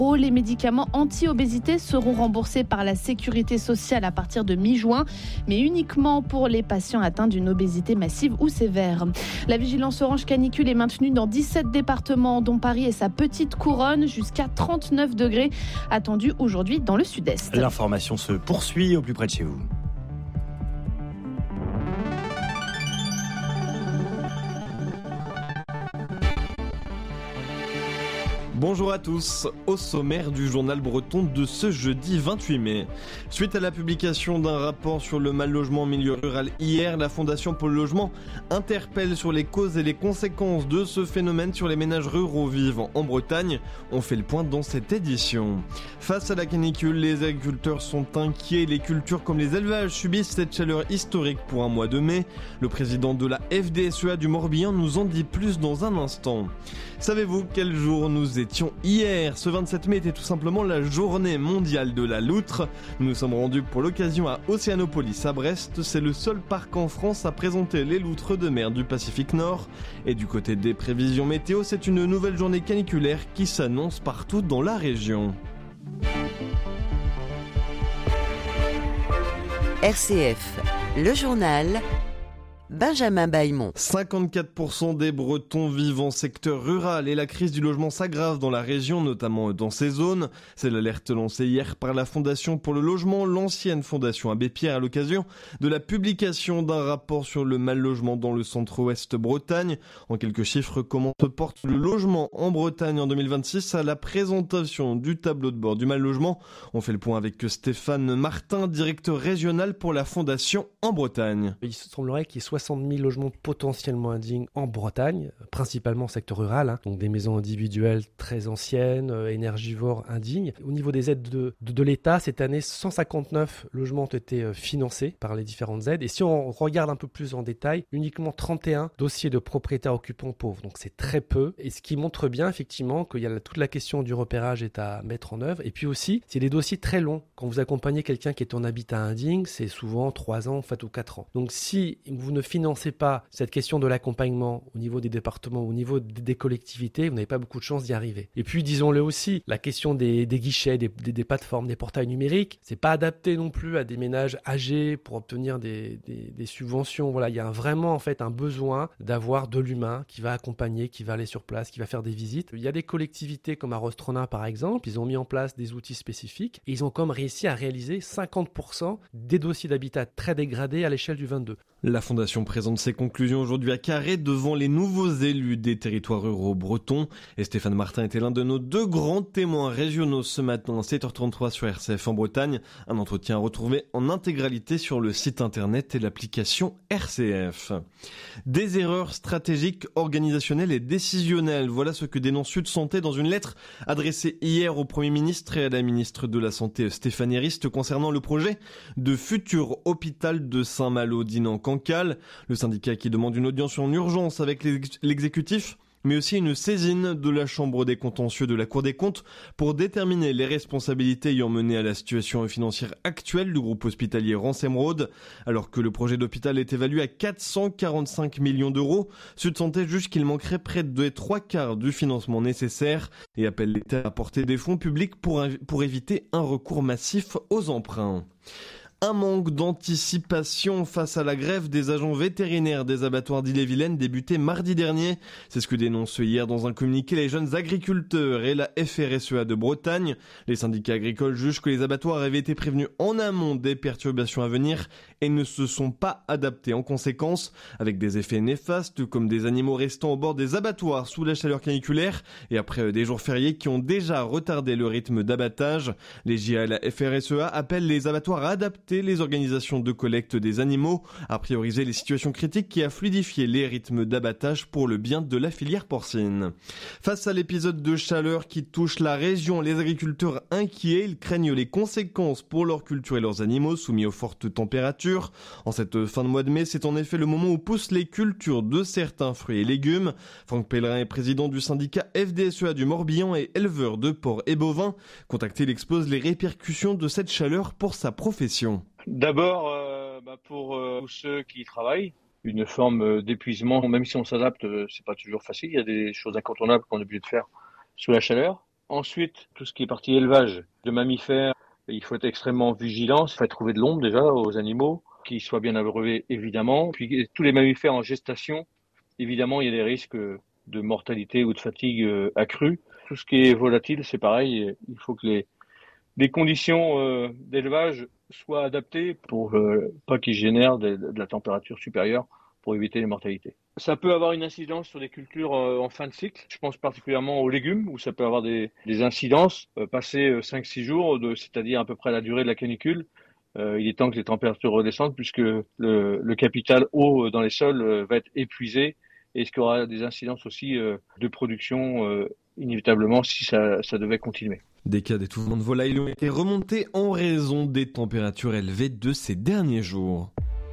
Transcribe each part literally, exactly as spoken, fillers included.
Les médicaments anti-obésité seront remboursés par la sécurité sociale à partir de mi-juin, mais uniquement pour les patients atteints d'une obésité massive ou sévère. La vigilance orange canicule est maintenue dans dix-sept départements, dont Paris et sa petite couronne, jusqu'à trente-neuf degrés attendus aujourd'hui dans le sud-est. L'information se poursuit au plus près de chez vous. Bonjour à tous, au sommaire du journal breton de ce jeudi vingt-huit mai. Suite à la publication d'un rapport sur le mal-logement en milieu rural hier, la Fondation pour le logement interpelle sur les causes et les conséquences de ce phénomène sur les ménages ruraux vivant en Bretagne. On fait le point dans cette édition. Face à la canicule, les agriculteurs sont inquiets. Les cultures comme les élevages subissent cette chaleur historique pour un mois de mai. Le président de la F D S E A du Morbihan nous en dit plus dans un instant. Savez-vous quel jour nous étions hier ? Ce vingt-sept mai était tout simplement la journée mondiale de la loutre. Nous nous sommes rendus pour l'occasion à Océanopolis à Brest. C'est le seul parc en France à présenter les loutres de mer du Pacifique Nord. Et du côté des prévisions météo, c'est une nouvelle journée caniculaire qui s'annonce partout dans la région. R C F, le journal Benjamin Bailmont. cinquante-quatre pour cent des Bretons vivent en secteur rural et la crise du logement s'aggrave dans la région, notamment dans ces zones. C'est l'alerte lancée hier par la Fondation pour le logement, l'ancienne Fondation Abbé Pierre, à l'occasion de la publication d'un rapport sur le mal-logement dans le centre-ouest Bretagne. En quelques chiffres, comment se porte le logement en Bretagne en deux mille vingt-six à la présentation du tableau de bord du mal-logement. On fait le point avec Stéphane Martin, directeur régional pour la Fondation en Bretagne. Il semblerait qu'il y ait soixante mille logements potentiellement indignes en Bretagne, principalement secteur rural, hein, donc des maisons individuelles très anciennes, euh, énergivores, indignes. Au niveau des aides de, de, de l'État, cette année, cent cinquante-neuf logements ont été euh, financés par les différentes aides. Et si on regarde un peu plus en détail, uniquement trente et un dossiers de propriétaires occupants pauvres. Donc c'est très peu. Et ce qui montre bien effectivement qu'il y a la, toute la question du repérage est à mettre en œuvre. Et puis aussi, c'est des dossiers très longs. Quand vous accompagnez quelqu'un qui est en habitat indigne, c'est souvent trois ans en fait, ou quatre ans. Donc si vous ne financez pas cette question de l'accompagnement au niveau des départements, au niveau des collectivités, vous n'avez pas beaucoup de chances d'y arriver. Et puis, disons-le aussi, la question des, des guichets, des, des, des plateformes, des portails numériques, c'est pas adapté non plus à des ménages âgés pour obtenir des, des, des subventions. Voilà, il y a vraiment en fait un besoin d'avoir de l'humain qui va accompagner, qui va aller sur place, qui va faire des visites. Il y a des collectivités comme à Rostrona par exemple, ils ont mis en place des outils spécifiques et ils ont comme réussi à réaliser cinquante pour cent des dossiers d'habitat très dégradés à l'échelle du vingt-deux. La Fondation présente ses conclusions aujourd'hui à Carhaix devant les nouveaux élus des territoires ruraux bretons. Et Stéphane Martin était l'un de nos deux grands témoins régionaux ce matin à sept heures trente-trois sur R C F en Bretagne. Un entretien retrouvé en intégralité sur le site internet et l'application R C F. Des erreurs stratégiques, organisationnelles et décisionnelles. Voilà ce que dénonce Sud Santé dans une lettre adressée hier au Premier ministre et à la ministre de la Santé Stéphanie Rist concernant le projet de futur hôpital de Saint-Malo d'Inan-Cancale. Le syndicat qui demande une audience en urgence avec l'exécutif, mais aussi une saisine de la Chambre des contentieux de la Cour des comptes pour déterminer les responsabilités ayant mené à la situation financière actuelle du groupe hospitalier Rance Émeraude. Alors que le projet d'hôpital est évalué à quatre cent quarante-cinq millions d'euros, Sud Santé juge qu'il manquerait près de trois quarts du financement nécessaire et appelle l'État à apporter des fonds publics pour, pour éviter un recours massif aux emprunts. Un manque d'anticipation face à la grève des agents vétérinaires des abattoirs d'Ille-et-Vilaine débuté mardi dernier. C'est ce que dénoncent hier dans un communiqué les jeunes agriculteurs et la F R S E A de Bretagne. Les syndicats agricoles jugent que les abattoirs avaient été prévenus en amont des perturbations à venir et ne se sont pas adaptés en conséquence, avec des effets néfastes comme des animaux restant au bord des abattoirs sous la chaleur caniculaire et après des jours fériés qui ont déjà retardé le rythme d'abattage. Les J A et la F R S E A appellent les abattoirs à adapter les organisations de collecte des animaux, à prioriser les situations critiques et à fluidifier les rythmes d'abattage pour le bien de la filière porcine. Face à l'épisode de chaleur qui touche la région, les agriculteurs inquiets, ils craignent les conséquences pour leur culture et leurs animaux soumis aux fortes températures. En cette fin de mois de mai, c'est en effet le moment où poussent les cultures de certains fruits et légumes. Franck Pellerin est président du syndicat F D S E A du Morbihan et éleveur de porcs et bovins. Contacté, il expose les répercussions de cette chaleur pour sa profession. D'abord, euh, bah pour euh, ceux qui travaillent, une forme d'épuisement, même si on s'adapte, c'est pas toujours facile. Il y a des choses incontournables qu'on est obligé de faire sous la chaleur. Ensuite, tout ce qui est partie élevage de mammifères, il faut être extrêmement vigilant. Il faut trouver de l'ombre déjà aux animaux, qu'ils soient bien abreuvés évidemment. Puis tous les mammifères en gestation, évidemment, il y a des risques de mortalité ou de fatigue accrue. Tout ce qui est volatile, c'est pareil. Il faut que les, les conditions euh, d'élevage soient adaptées pour euh, pas qu'ils génèrent de, de la température supérieure pour éviter les mortalités. Ça peut avoir une incidence sur les cultures euh, en fin de cycle. Je pense particulièrement aux légumes où ça peut avoir des, des incidences euh, passées euh, cinq six jours, de, c'est-à-dire à peu près la durée de la canicule. Euh, il est temps que les températures redescendent puisque le, le capital eau dans les sols euh, va être épuisé et ce qu'il y aura des incidences aussi euh, de production euh, inévitablement si ça, ça devait continuer. Des cas d'étouffement de volailles ont été remontés en raison des températures élevées de ces derniers jours.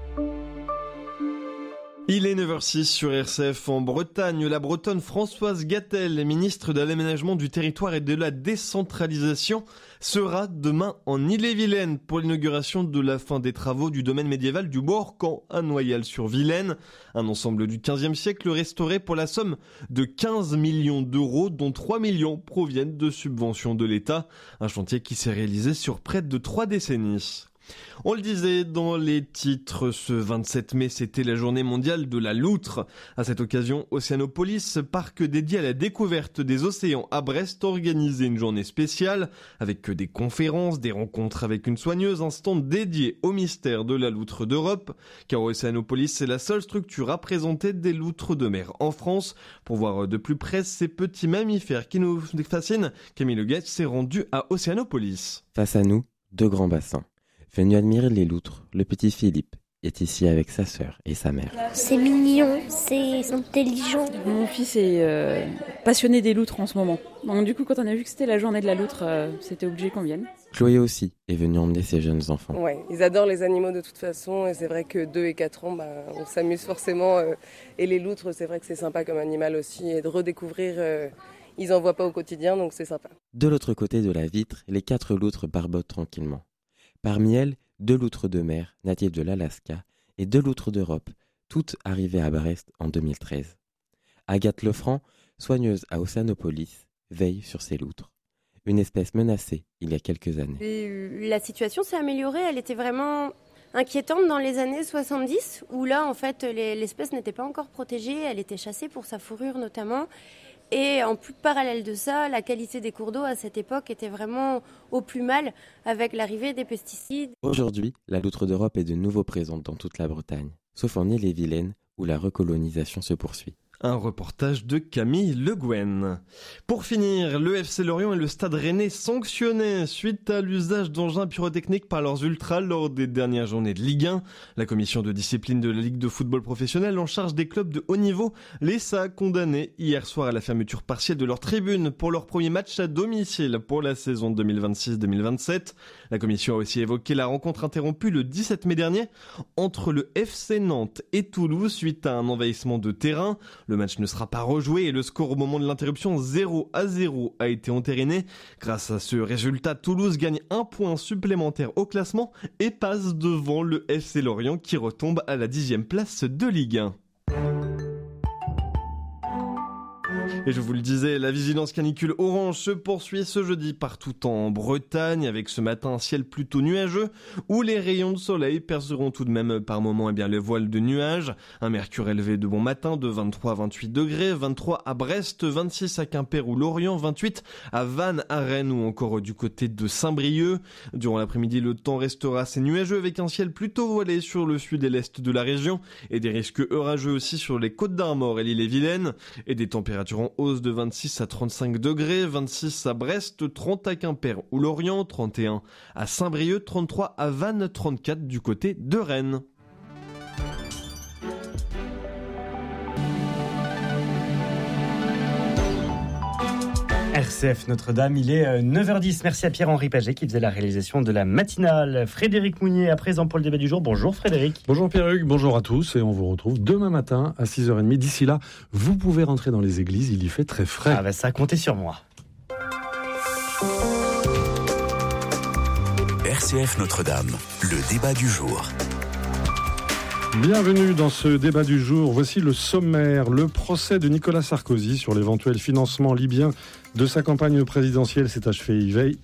Il est neuf heures six sur R C F en Bretagne. La Bretonne Françoise Gatel, ministre de l'Aménagement du Territoire et de la Décentralisation, sera demain en Ille-et-Vilaine pour l'inauguration de la fin des travaux du domaine médiéval du Bourg-Camp à Noyal-sur-Vilaine. Un ensemble du quinzième siècle restauré pour la somme de quinze millions d'euros, dont trois millions proviennent de subventions de l'État. Un chantier qui s'est réalisé sur près de trois décennies. On le disait dans les titres, ce vingt-sept mai, c'était la journée mondiale de la loutre. À cette occasion, Océanopolis, parc dédié à la découverte des océans à Brest, organisait une journée spéciale avec des conférences, des rencontres avec une soigneuse, un stand dédié au mystère de la loutre d'Europe, car Océanopolis, c'est la seule structure à présenter des loutres de mer en France. Pour voir de plus près ces petits mammifères qui nous fascinent, Camille Leguet s'est rendu à Océanopolis. Face à nous, deux grands bassins. Venu admirer les loutres, le petit Philippe est ici avec sa sœur et sa mère. C'est mignon, c'est intelligent. Mon fils est euh, passionné des loutres en ce moment. Donc du coup, quand on a vu que c'était la journée de la loutre, euh, c'était obligé qu'on vienne. Chloé aussi est venue emmener ses jeunes enfants. Ouais, ils adorent les animaux de toute façon et c'est vrai que deux et quatre ans, bah, on s'amuse forcément. Euh, et les loutres, c'est vrai que c'est sympa comme animal aussi et de redécouvrir... Euh, ils en voient pas au quotidien, donc c'est sympa. De l'autre côté de la vitre, les quatre loutres barbotent tranquillement. Parmi elles, deux loutres de mer, natives de l'Alaska, et deux loutres d'Europe, toutes arrivées à Brest en deux mille treize. Agathe Lefranc, soigneuse à Océanopolis, veille sur ces loutres. Une espèce menacée il y a quelques années. La situation s'est améliorée, elle était vraiment inquiétante dans les années soixante-dix, où là, en fait, les, l'espèce n'était pas encore protégée, elle était chassée pour sa fourrure notamment. Et en plus parallèle de ça, la qualité des cours d'eau à cette époque était vraiment au plus mal avec l'arrivée des pesticides. Aujourd'hui, la loutre d'Europe est de nouveau présente dans toute la Bretagne, sauf en Ille-et-Vilaine où la recolonisation se poursuit. Un reportage de Camille Le Guen. Pour finir, le F C Lorient et le Stade Rennais sanctionnés suite à l'usage d'engins pyrotechniques par leurs ultras lors des dernières journées de Ligue un. La commission de discipline de la Ligue de football professionnel en charge des clubs de haut niveau les a condamnés hier soir à la fermeture partielle de leur tribune pour leur premier match à domicile pour la saison deux mille vingt-six deux mille vingt-sept. La commission a aussi évoqué la rencontre interrompue le dix-sept mai dernier entre le F C Nantes et Toulouse suite à un envahissement de terrain. Le match ne sera pas rejoué et le score au moment de l'interruption zéro à zéro a été entériné. Grâce à ce résultat, Toulouse gagne un point supplémentaire au classement et passe devant le F C Lorient qui retombe à la dixième place de Ligue un. Et je vous le disais, la vigilance canicule orange se poursuit ce jeudi partout en Bretagne, avec ce matin un ciel plutôt nuageux, où les rayons de soleil perceront tout de même par moments eh bien, le voile de nuages. Un mercure élevé de bon matin de vingt-trois à vingt-huit degrés, vingt-trois à Brest, vingt-six à Quimper ou Lorient, vingt-huit à Vannes, à Rennes ou encore du côté de Saint-Brieuc. Durant l'après-midi, le temps restera assez nuageux avec un ciel plutôt voilé sur le sud et l'est de la région et des risques orageux aussi sur les Côtes d'Armor et l'Ille-et-Vilaine et des températures en hausse de vingt-six à trente-cinq degrés, vingt-six à Brest, trente à Quimper ou Lorient, trente et un à Saint-Brieuc, trente-trois à Vannes, trente-quatre du côté de Rennes. R C F Notre-Dame, il est neuf heures dix. Merci à Pierre-Henri Paget qui faisait la réalisation de la matinale. Frédéric Mounier à présent pour le débat du jour. Bonjour Frédéric. Bonjour Pierre-Hugues, bonjour à tous et on vous retrouve demain matin à six heures trente. D'ici là, vous pouvez rentrer dans les églises, il y fait très frais. Ah bah ça, comptez sur moi. R C F Notre-Dame, le débat du jour. Bienvenue dans ce débat du jour. Voici le sommaire. Le procès de Nicolas Sarkozy sur l'éventuel financement libyen de sa campagne présidentielle s'est achevé